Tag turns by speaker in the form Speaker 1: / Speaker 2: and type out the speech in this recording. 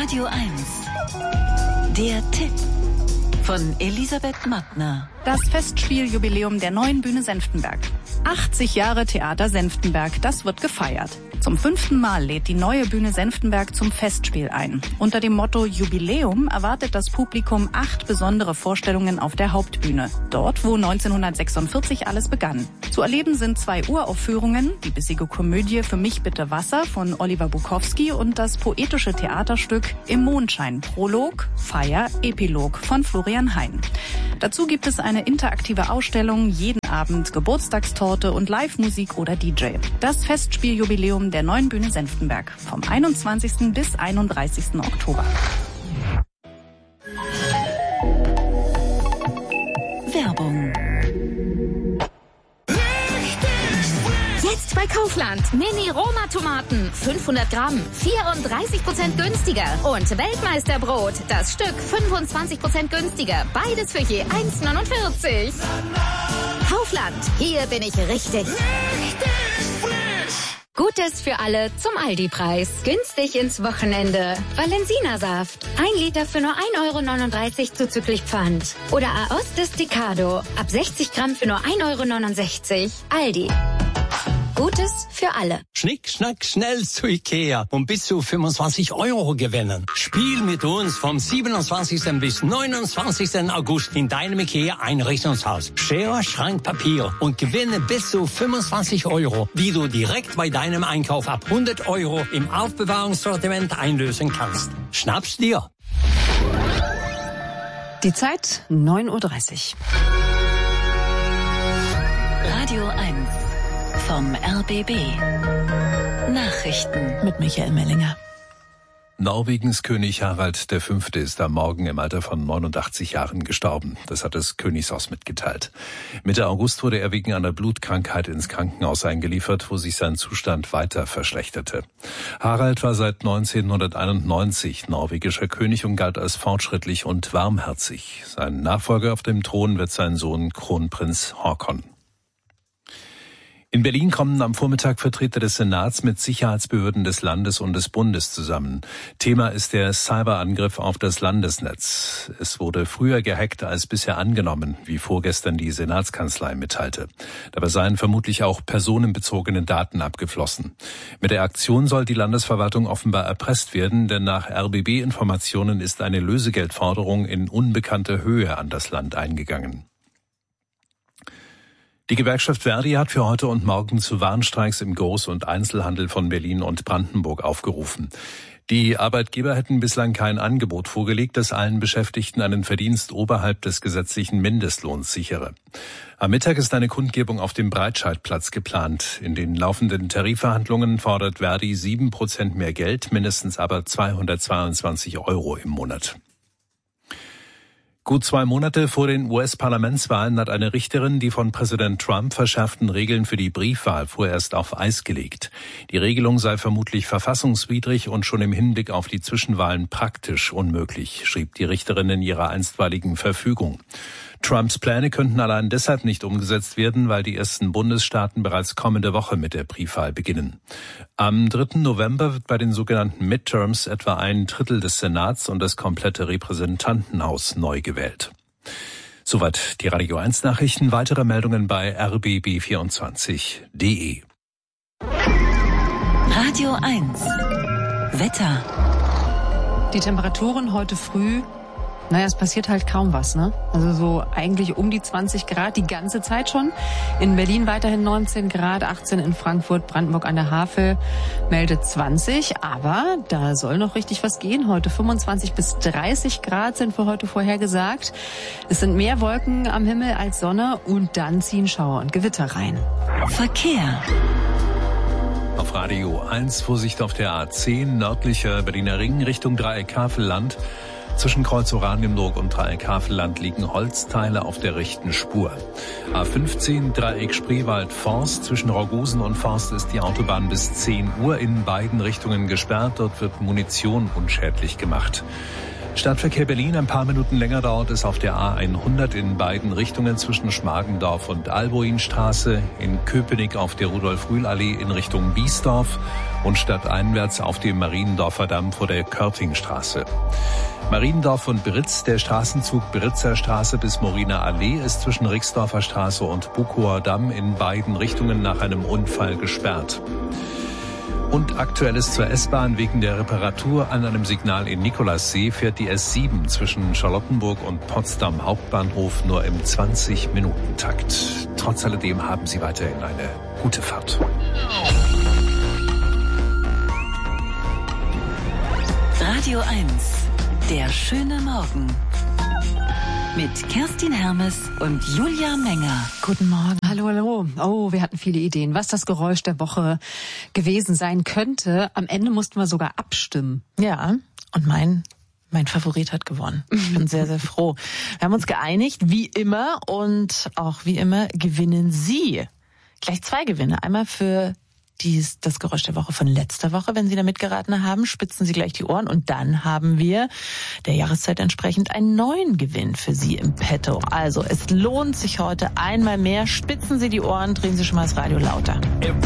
Speaker 1: Radio 1. Der Tipp von Elisabeth Mattner.
Speaker 2: Das Festspieljubiläum der Neuen Bühne Senftenberg. 80 Jahre Theater Senftenberg, das wird gefeiert. Zum 5. Mal lädt die Neue Bühne Senftenberg zum Festspiel ein. Unter dem Motto Jubiläum erwartet das Publikum 8 besondere Vorstellungen auf der Hauptbühne. Dort, wo 1946 alles begann. Zu erleben sind 2 Uraufführungen, die bissige Komödie Für mich bitte Wasser von Oliver Bukowski und das poetische Theaterstück Im Mondschein, Prolog, Feier, Epilog von Florian Hein. Dazu gibt es eine interaktive Ausstellung, jeden Abend Geburtstagstorte und Live-Musik oder DJ. Das Festspieljubiläum der Neuen Bühne Senftenberg vom 21. bis 31. Oktober.
Speaker 1: Werbung.
Speaker 3: Jetzt bei Kaufland. Mini-Roma-Tomaten. 500 Gramm. 34% günstiger. Und Weltmeisterbrot. Das Stück 25% günstiger. Beides für je 1,49. Kaufland. Hier bin ich richtig. Gutes für alle zum Aldi-Preis. Günstig ins Wochenende. Valensina-Saft. 1 Liter für nur 1,39 € zuzüglich Pfand. Oder Aos Desticado. Ab 60 Gramm für nur 1,69 €. Aldi. Gutes für alle.
Speaker 4: Schnick, schnack, schnell zu Ikea und bis zu 25 € gewinnen. Spiel mit uns vom 27. bis 29. August in deinem Ikea-Einrichtungshaus. Schere, Schrank, Papier und gewinne bis zu 25 €, die du direkt bei deinem Einkauf ab 100 € im Aufbewahrungssortiment einlösen kannst. Schnapp's dir!
Speaker 5: Die Zeit 9:30 Uhr.
Speaker 1: Radio 1 vom RBB. Nachrichten
Speaker 5: Mit Michael Mellinger.
Speaker 6: Norwegens König Harald V. ist am Morgen im Alter von 89 Jahren gestorben. Das hat das Königshaus mitgeteilt. Mitte August wurde er wegen einer Blutkrankheit ins Krankenhaus eingeliefert, wo sich sein Zustand weiter verschlechterte. Harald war seit 1991 norwegischer König und galt als fortschrittlich und warmherzig. Sein Nachfolger auf dem Thron wird sein Sohn Kronprinz Haakon. In Berlin kommen am Vormittag Vertreter des Senats mit Sicherheitsbehörden des Landes und des Bundes zusammen. Thema ist der Cyberangriff auf das Landesnetz. Es wurde früher gehackt als bisher angenommen, wie vorgestern die Senatskanzlei mitteilte. Dabei seien vermutlich auch personenbezogene Daten abgeflossen. Mit der Aktion soll die Landesverwaltung offenbar erpresst werden, denn nach RBB-Informationen ist eine Lösegeldforderung in unbekannter Höhe an das Land eingegangen. Die Gewerkschaft Verdi hat für heute und morgen zu Warnstreiks im Groß- und Einzelhandel von Berlin und Brandenburg aufgerufen. Die Arbeitgeber hätten bislang kein Angebot vorgelegt, das allen Beschäftigten einen Verdienst oberhalb des gesetzlichen Mindestlohns sichere. Am Mittag ist eine Kundgebung auf dem Breitscheidplatz geplant. In den laufenden Tarifverhandlungen fordert Verdi 7% mehr Geld, mindestens aber 222 € im Monat. Gut 2 Monate vor den US-Parlamentswahlen hat eine Richterin die von Präsident Trump verschärften Regeln für die Briefwahl vorerst auf Eis gelegt. Die Regelung sei vermutlich verfassungswidrig und schon im Hinblick auf die Zwischenwahlen praktisch unmöglich, schrieb die Richterin in ihrer einstweiligen Verfügung. Trumps Pläne könnten allein deshalb nicht umgesetzt werden, weil die ersten Bundesstaaten bereits kommende Woche mit der Briefwahl beginnen. Am 3. November wird bei den sogenannten Midterms etwa 1/3 des Senats und das komplette Repräsentantenhaus neu gewählt. Soweit die Radio 1 Nachrichten. Weitere Meldungen bei rbb24.de.
Speaker 1: Radio 1 Wetter.
Speaker 5: Die Temperaturen heute früh, es passiert halt kaum was, ne? Also so eigentlich um die 20 Grad die ganze Zeit schon. In Berlin weiterhin 19 Grad, 18 in Frankfurt, Brandenburg an der Havel meldet 20. Aber da soll noch richtig was gehen. Heute 25 bis 30 Grad sind für heute vorhergesagt. Es sind mehr Wolken am Himmel als Sonne und dann ziehen Schauer und Gewitter rein.
Speaker 1: Verkehr.
Speaker 6: Auf Radio 1 Vorsicht auf der A10 nördlicher Berliner Ring Richtung Dreieck Havelland. Zwischen Kreuz Oranienburg und Dreieck Havelland liegen Holzteile auf der rechten Spur. A15 Dreieck Spreewald-Forst. Zwischen Raugusen und Forst ist die Autobahn bis 10 Uhr in beiden Richtungen gesperrt. Dort wird Munition unschädlich gemacht. Stadtverkehr Berlin, ein paar Minuten länger dauert es auf der A100 in beiden Richtungen zwischen Schmargendorf und Alboinstraße, in Köpenick auf der Rudolf-Rühl-Allee in Richtung Biesdorf und stadteinwärts auf dem Mariendorfer Damm vor der Körtingstraße. Mariendorf und Britz, der Straßenzug Britzer Straße bis Moriner Allee ist zwischen Rixdorfer Straße und Bukower Damm in beiden Richtungen nach einem Unfall gesperrt. Und Aktuelles zur S-Bahn: Wegen der Reparatur an einem Signal in Nikolassee fährt die S7 zwischen Charlottenburg und Potsdam Hauptbahnhof nur im 20-Minuten-Takt. Trotz alledem haben Sie weiterhin eine gute Fahrt.
Speaker 1: Radio 1, der schöne Morgen. Mit Kerstin Hermes und Julia Menger.
Speaker 5: Guten Morgen. Hallo, hallo. Oh, wir hatten viele Ideen, was das Geräusch der Woche gewesen sein könnte. Am Ende mussten wir sogar abstimmen.
Speaker 7: Ja, und mein Favorit hat gewonnen. Ich bin sehr, sehr froh. Wir haben uns geeinigt, wie immer, und auch wie immer gewinnen Sie. Gleich 2 Gewinne. Einmal für das Geräusch der Woche von letzter Woche. Wenn Sie da mitgeraten haben, spitzen Sie gleich die Ohren. Und dann haben wir der Jahreszeit entsprechend einen neuen Gewinn für Sie im Petto. Also es lohnt sich heute einmal mehr. Spitzen Sie die Ohren, drehen Sie schon mal das Radio lauter.